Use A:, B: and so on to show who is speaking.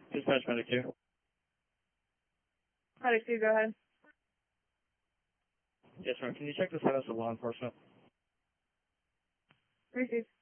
A: Dispatch medic 2.
B: Medic 2, go ahead.
A: Yes, ma'am. Can you check the status of law enforcement?
B: Receive.